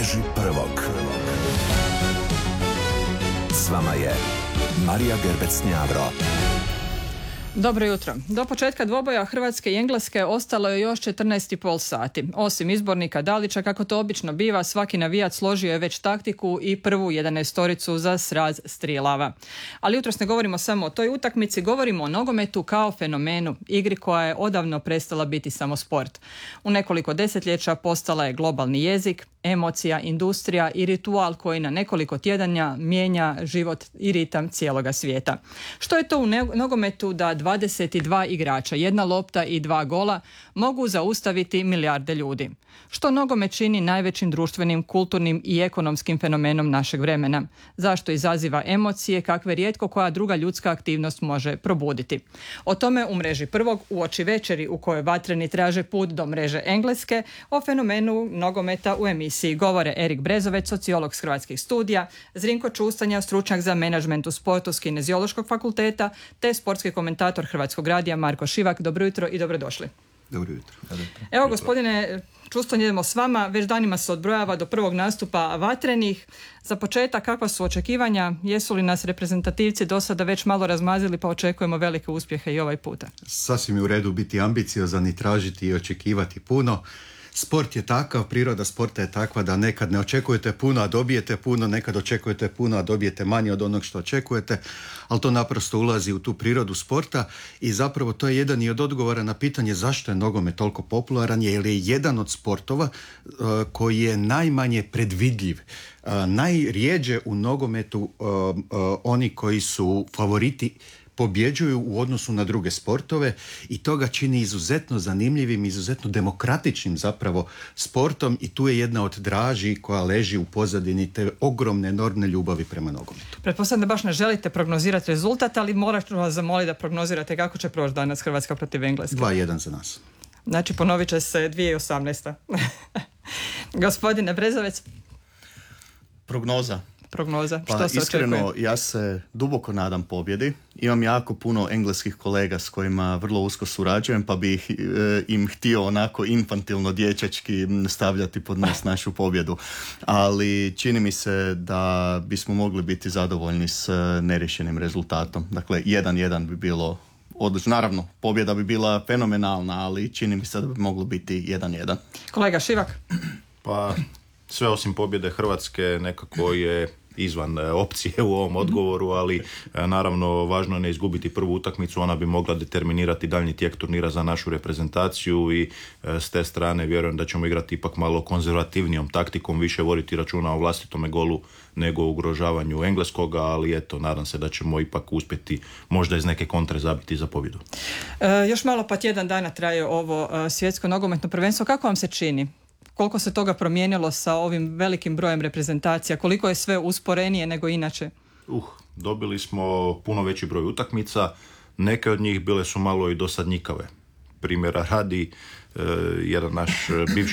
mreži prvog. S vama je Marija Gerbec-Njavro. Dobro jutro. Do početka dvoboja Hrvatske i Engleske ostalo je još 14,5 sati. Osim izbornika Dalića, kako to obično biva, svaki navijač složio je već taktiku i prvu 11-toricu za sraz strijlava. Ali jutros ne govorimo samo o toj utakmici, govorimo o nogometu kao fenomenu, igri koja je odavno prestala biti samo sport. U nekoliko desetljeća postala je globalni jezik, emocija, industrija i ritual koji na nekoliko tjedanja mijenja život i ritam cijeloga svijeta. Što je to u nogometu da 22 igrača, jedna lopta i 2 gola mogu zaustaviti milijarde ljudi? Što nogomet čini najvećim društvenim, kulturnim i ekonomskim fenomenom našeg vremena? Zašto izaziva emocije kakve rijetko koja druga ljudska aktivnost može probuditi? O tome u mreži prvog uoči večeri u kojoj vatreni traže put do mreže Engleske, o fenomenu nogometa u emisiji govore Erik Brezovec, sociolog s Hrvatskih studija, Zrinko Čustanja, stručnjak za menadžment u sportu s Kineziološkog fakulteta, te sportski komentator Hrvatskog radija Marko Šivak. Dobro jutro i dobrodošli. Dobro jutro. Evo, gospodine Čuston, idemo s vama. Već danima se odbrojava do prvog nastupa vatrenih. Za početak, kakva su očekivanja? Jesu li nas reprezentativci do sada već malo razmazili, pa očekujemo velike uspjehe i ovaj puta? Sasvim je u redu biti ambiciozan i tražiti i očekivati puno. Sport je takav, priroda sporta je takva da nekad ne očekujete puno, a dobijete puno, nekad očekujete puno, a dobijete manje od onog što očekujete, ali to naprosto ulazi u tu prirodu sporta i zapravo to je jedan i od odgovora na pitanje zašto je nogomet toliko popularan, jer je jedan od sportova koji je najmanje predvidljiv. Najrijeđe u nogometu oni koji su favoriti pobjeđuju u odnosu na druge sportove i to ga čini izuzetno zanimljivim, izuzetno demokratičnim zapravo sportom i tu je jedna od draži koja leži u pozadini te ogromne, enormne ljubavi prema nogometu. Pretpostavljam da baš ne želite prognozirati rezultat, ali moram vas zamoliti da prognozirate kako će proći danas Hrvatska protiv Engleske. 2-1 za nas. Znači ponovit će se 2018. Gospodine Brezovec. Prognoza, što se iskreno, očekuje? ja se duboko nadam pobjedi. Imam jako puno engleskih kolega s kojima vrlo usko surađujem, pa bih im htio onako infantilno, dječački stavljati pod nos našu pobjedu. Ali čini mi se da bismo mogli biti zadovoljni s neriješenim rezultatom. Dakle, 1-1 bi bilo odlično. Naravno, pobjeda bi bila fenomenalna, ali čini mi se da bi moglo biti 1-1. Kolega Šivak. Pa sve osim pobjede Hrvatske nekako je izvan opcije u ovom odgovoru, ali naravno važno je ne izgubiti prvu utakmicu, ona bi mogla determinirati daljnji tijek turnira za našu reprezentaciju i s te strane vjerujem da ćemo igrati ipak malo konzervativnijom taktikom, više voditi računa o vlastitome golu nego o ugrožavanju engleskoga, ali eto, nadam se da ćemo ipak uspjeti možda iz neke kontre zabiti za pobjedu. Još malo pa tjedan dana traje ovo svjetsko nogometno prvenstvo. Kako vam se čini? Koliko se toga promijenilo sa ovim velikim brojem reprezentacija? Koliko je sve usporenije nego inače? Dobili smo puno veći broj utakmica. Neke od njih bile su malo i dosadnjikave. Primjera radi, jedan naš bivši